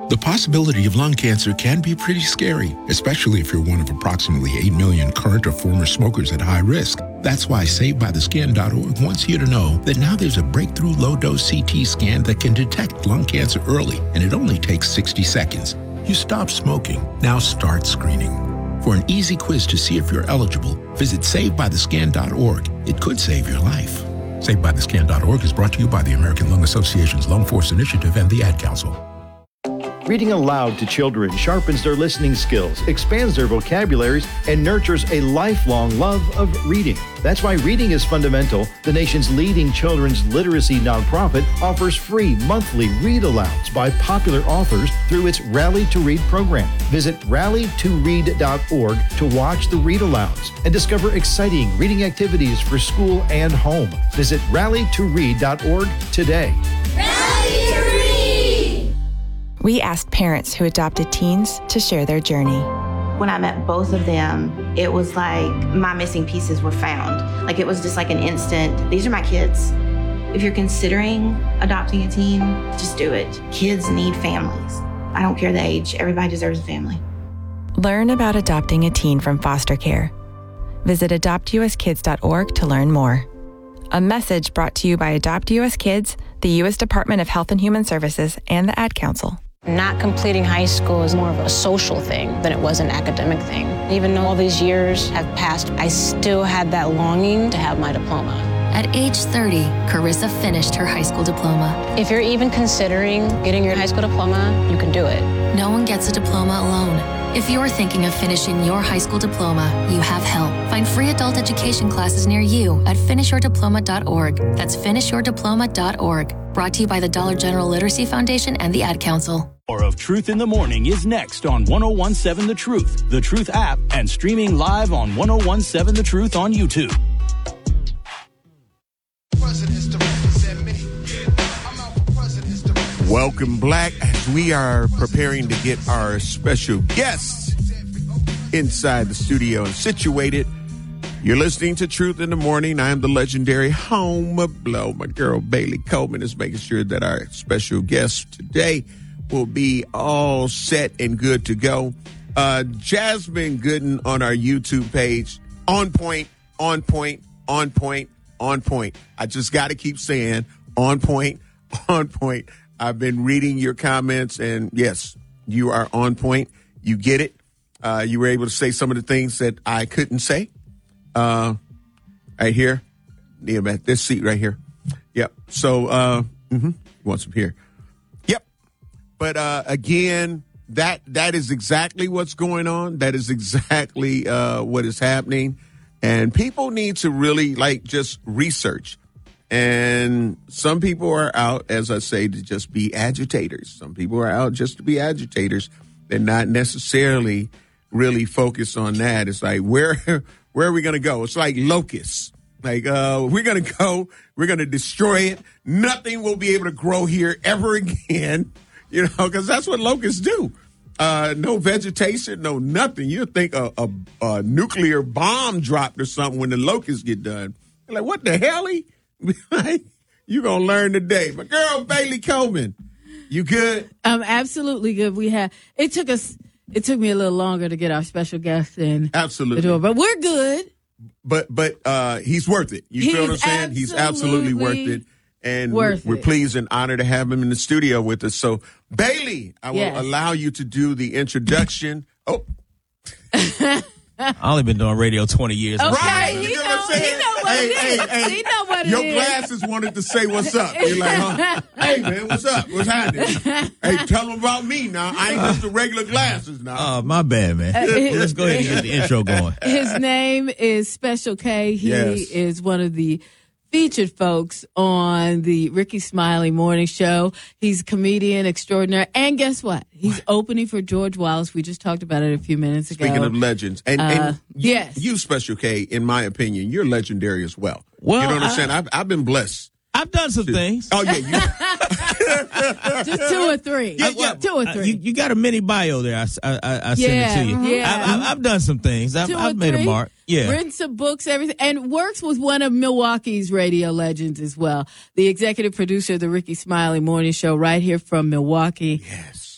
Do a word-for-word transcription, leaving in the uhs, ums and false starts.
The possibility of lung cancer can be pretty scary, especially if you're one of approximately eight million current or former smokers at high risk. That's why Saved By The Skin dot org wants you to know that now there's a breakthrough low-dose C T scan that can detect lung cancer early, and it only takes sixty seconds. You stop smoking. Now start screening. For an easy quiz to see if you're eligible, visit Saved By The Skin dot org. It could save your life. Saved By The Skin dot org is brought to you by the American Lung Association's Lung Force Initiative and the Ad Council. Reading aloud to children sharpens their listening skills, expands their vocabularies, and nurtures a lifelong love of reading. That's why Reading is Fundamental, the nation's leading children's literacy nonprofit, offers free monthly read-alouds by popular authors through its Rally to Read program. Visit rally to read dot org to watch the read-alouds and discover exciting reading activities for school and home. Visit rally to read dot org today. Rally to Read! We asked parents who adopted teens to share their journey. When I met both of them, it was like my missing pieces were found. Like it was just like an instant, these are my kids. If you're considering adopting a teen, just do it. Kids need families. I don't care the age, everybody deserves a family. Learn about adopting a teen from foster care. Visit adopt u s kids dot org to learn more. A message brought to you by Adopt U S Kids, the U S Department of Health and Human Services, and the Ad Council. Not completing high school is more of a social thing than it was an academic thing. Even though all these years have passed, I still had that longing to have my diploma. At age thirty, Carissa finished her high school diploma. If you're even considering getting your high school diploma, you can do it. No one gets a diploma alone. If you're thinking of finishing your high school diploma, you have help. Find free adult education classes near you at finish your diploma dot org. That's finish your diploma dot org. Brought to you by the Dollar General Literacy Foundation and the Ad Council. More of Truth in the Morning is next on one oh one seven The Truth, The Truth app, and streaming live on ten seventeen The Truth on YouTube. Welcome, Black, as we are preparing to get our special guests inside the studio and situated. You're listening to Truth in the Morning. I am the legendary Home Blow. My girl Bailey Coleman is making sure that our special guest today will be all set and good to go. Uh, Jasmine Gooden on our YouTube page. On point, on point, on point, on point. I just got to keep saying on point, on point. I've been reading your comments, and yes, you are on point. You get it. Uh, you were able to say some of the things that I couldn't say. Uh, right here. Yeah, man, this seat right here. Yep. So, uh, mm-hmm. You want some here. Yep. But, uh, again, that, that is exactly what's going on. That is exactly, uh, what is happening. And people need to really, like, just research. And some people are out, as I say, to just be agitators. Some people are out just to be agitators. They're not necessarily really focused on that. It's like, where... Where are we going to go? It's like locusts. Like, uh, we're going to go. We're going to destroy it. Nothing will be able to grow here ever again, you know, because that's what locusts do. Uh, no vegetation, no nothing. You think a, a, a nuclear bomb dropped or something when the locusts get done. You're like, what the hell? Like, you going to learn today. But girl, Bailey Coleman, you good? I'm absolutely good. We have, it took us. It took me a little longer to get our special guest in. Absolutely. The door, but we're good. But but uh, he's worth it. You he's feel what I'm saying? He's absolutely worth it. And worth we're, we're pleased and honored to have him in the studio with us. So, Bailey, I will yes. allow you to do the introduction. Oh. I've only been doing radio twenty years. Okay, right. he, you know, know, what he know what hey, it hey, is. Hey, he know what it your is. Your glasses wanted to say what's up. You're like, huh? Hey, man, what's up? What's happening? Hey, tell them about me now. I ain't just the regular glasses now. Oh, uh, my bad, man. Uh, well, let's go ahead and get the intro going. His name is Special K. He yes. is one of the featured folks on the Ricky Smiley Morning Show. He's a comedian extraordinaire. And guess what? He's what? opening for George Wallace. We just talked about it a few minutes ago. Speaking of legends. And, uh, and you, yes. you, Special K, in my opinion, you're legendary as well. Well, you know what I'm saying? I've, I've been blessed. I've done some to, things. Oh, yeah. You, just two or three. Yeah, yeah. Two or three. Uh, you, you got a mini bio there. I, I, I send yeah, it to you. Yeah. I've, I've, I've done some things. I've, I've made a mark. Yeah. Written some books, everything. And works with one of Milwaukee's radio legends as well. The executive producer of the Ricky Smiley Morning Show right here from Milwaukee. Yes.